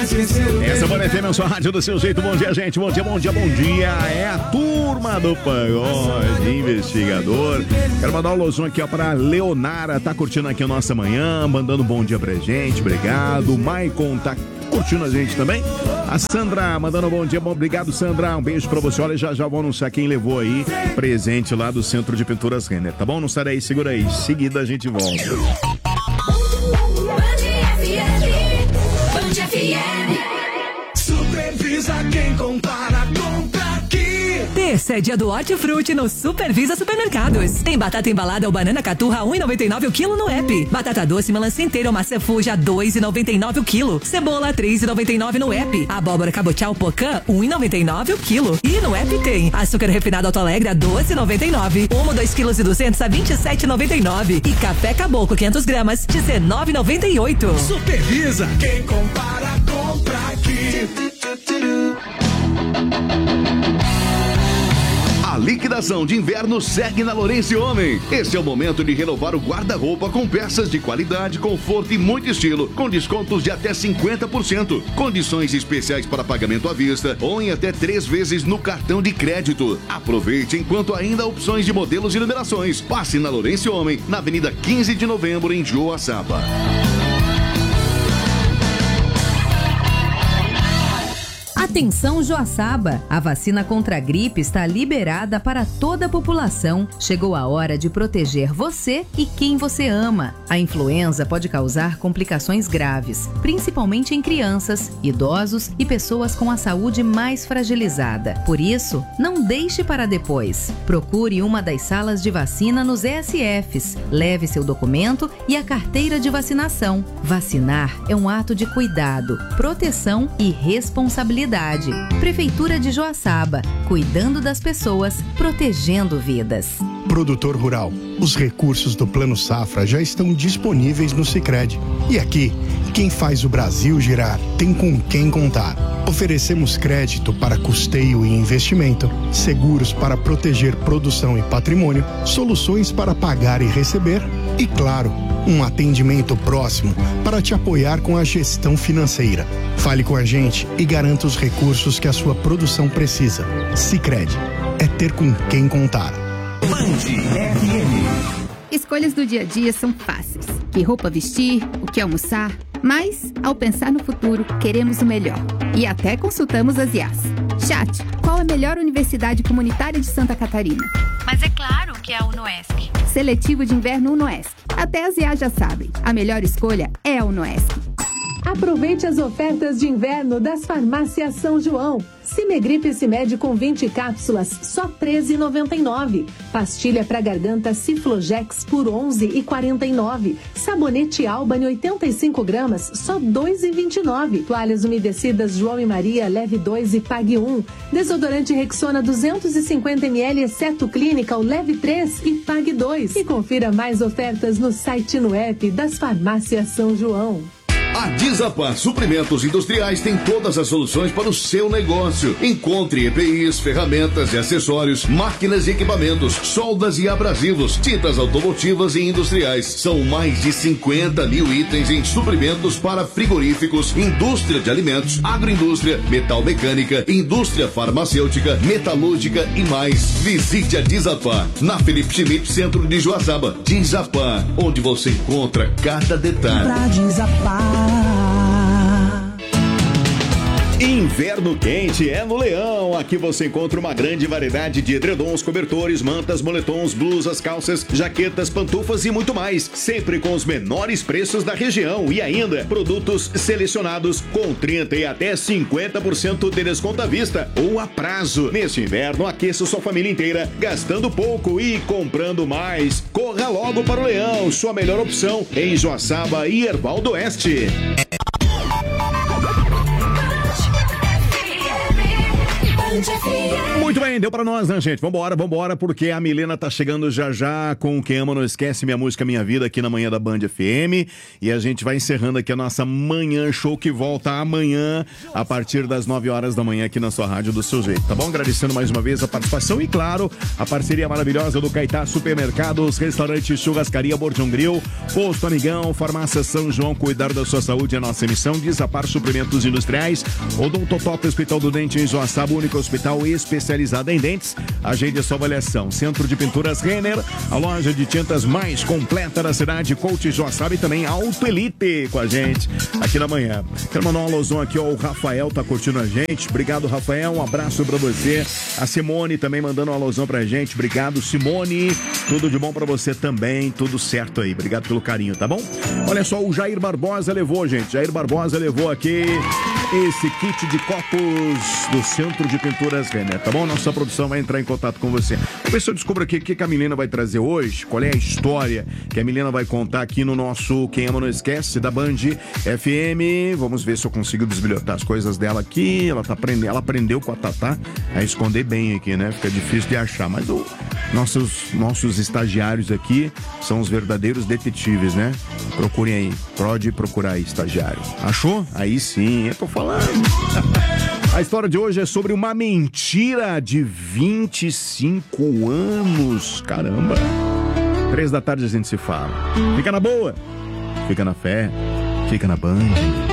Essa Band FM é a sua rádio do seu jeito. Bom dia, gente. Bom dia, bom dia, bom dia. É a turma do Pagode Investigador. Quero mandar um alôzão aqui, ó, pra Leonara. Tá curtindo aqui a nossa manhã, mandando um bom dia pra gente. Obrigado. O Maicon tá curtindo a gente também. A Sandra mandando um bom dia. Bom, obrigado, Sandra. Um beijo pra você. Olha, já vou anunciar quem levou aí presente lá do Centro de Pinturas Renner, tá bom? Não sai daí, segura aí. Em seguida a gente volta. Supervisa quem compara, compra aqui. Terça é dia do Hortifruti no Supervisa Supermercados. Tem batata embalada ou banana caturra 1,99 o quilo no app. Batata doce, melancia inteira ou maçã fuja 2,99 o quilo. Cebola 3,99 no app. Abóbora cabotiá ou pocã 1,99 o quilo. E no app tem açúcar refinado Alto Alegre a 12,99. Omo 2 quilos e 200 a 27,99. E café caboclo 500 gramas 19,98. Supervisa quem compara, compra aqui. A liquidação de inverno segue na Lourenço Homem. Esse é o momento de renovar o guarda-roupa com peças de qualidade, conforto e muito estilo, com descontos de até 50%. Condições especiais para pagamento à vista ou em até 3 vezes no cartão de crédito. Aproveite enquanto ainda há opções de modelos e numerações. Passe na Lourenço Homem, na Avenida 15 de Novembro, em Joaçaba. Atenção, Joaçaba! A vacina contra a gripe está liberada para toda a população. Chegou a hora de proteger você e quem você ama. A influenza pode causar complicações graves, principalmente em crianças, idosos e pessoas com a saúde mais fragilizada. Por isso, não deixe para depois. Procure uma das salas de vacina nos ESFs. Leve seu documento e a carteira de vacinação. Vacinar é um ato de cuidado, proteção e responsabilidade. Prefeitura de Joaçaba, cuidando das pessoas, protegendo vidas. Produtor rural, os recursos do Plano Safra já estão disponíveis no Sicredi. E aqui, quem faz o Brasil girar tem com quem contar. Oferecemos crédito para custeio e investimento, seguros para proteger produção e patrimônio, soluções para pagar e receber e, claro, um atendimento próximo para te apoiar com a gestão financeira. Fale com a gente e garanta os recursos que a sua produção precisa. Sicredi, é ter com quem contar. Band FM. Escolhas do dia a dia são fáceis. Que roupa vestir, o que almoçar. Mas, ao pensar no futuro, queremos o melhor. E até consultamos as IAs. Chat, qual a melhor universidade comunitária de Santa Catarina? Mas é claro que é a UNOESC. Seletivo de inverno UNOESC. Até as IAs já sabem. A melhor escolha é a UNOESC. Aproveite as ofertas de inverno das farmácias São João. Cimegripe Cimed com 20 cápsulas, só R$ 13,99. Pastilha para garganta Ciflogex por R$ 11,49. Sabonete Albany 85 gramas, só R$ 2,29. Toalhas umedecidas João e Maria, leve 2 e pague 1. Desodorante Rexona 250 ml, exceto Clínica, leve 3 e pague 2. E confira mais ofertas no site e no app das farmácias São João. A Dizapar Suprimentos Industriais tem todas as soluções para o seu negócio. Encontre EPIs, ferramentas e acessórios, máquinas e equipamentos, soldas e abrasivos, tintas automotivas e industriais. São mais de 50 mil itens em suprimentos para frigoríficos, indústria de alimentos, agroindústria, metal mecânica, indústria farmacêutica, metalúrgica e mais. Visite a Dizapar na Felipe Schmidt, centro de Joaçaba. Dizapar, onde você encontra cada detalhe. Pra Dizapar. Inverno quente é no Leão. Aqui você encontra uma grande variedade de edredons, cobertores, mantas, moletons, blusas, calças, jaquetas, pantufas e muito mais. Sempre com os menores preços da região e ainda produtos selecionados com 30% e até 50% de desconto à vista ou a prazo. Neste inverno, aqueça sua família inteira gastando pouco e comprando mais. Corra logo para o Leão, sua melhor opção em Joaçaba e Erval do Oeste. Muito bem, bem, deu pra nós, né, gente? Vambora, porque a Milena tá chegando já com Quem Ama Não Esquece, Minha Música, Minha Vida, aqui na manhã da Band FM. E a gente vai encerrando aqui a nossa Manhã Show, que volta amanhã, a partir das 9 horas da manhã, aqui na sua rádio do seu jeito, tá bom? Agradecendo mais uma vez a participação e, claro, a parceria maravilhosa do Caetá Supermercados, Restaurante Churrascaria Bordão Grill, Posto Amigão, Farmácia São João. Cuidar da sua saúde é nossa missão. Desapar Suprimentos Industriais, Odontotop Hospital do Dente em Joaçaba, único hospital especializado em dentes. Agende a sua avaliação. Centro de Pinturas Renner, a loja de tintas mais completa da cidade. Coach Joaçaba e também Auto Elite com a gente aqui na manhã. Quero mandar um alôzão aqui, ó, o Rafael tá curtindo a gente. Obrigado, Rafael, um abraço pra você. A Simone também mandando um alôzão pra gente. Obrigado, Simone. Tudo de bom pra você também, tudo certo aí. Obrigado pelo carinho, tá bom? Olha só, o Jair Barbosa levou, gente. Jair Barbosa levou aqui esse kit de copos do Centro de Pinturas Renner, tá bom? Nossa produção vai entrar em contato com você. Vamos ver se eu descubro aqui o que a Milena vai trazer hoje, qual é a história que a Milena vai contar aqui no nosso Quem Ama Não Esquece, da Band FM. Vamos ver se eu consigo desbilhotar as coisas dela aqui. Ela aprendeu com a Tatá a esconder bem aqui, né? Fica difícil de achar, mas nossos estagiários aqui são os verdadeiros detetives, né? Procurem aí, pode procurar aí, estagiário. Achou? Aí sim, eu tô falando. A história de hoje é sobre uma mentira de 25 anos. Caramba. 3 da tarde a gente se fala. Fica na boa, fica na fé, fica na Band.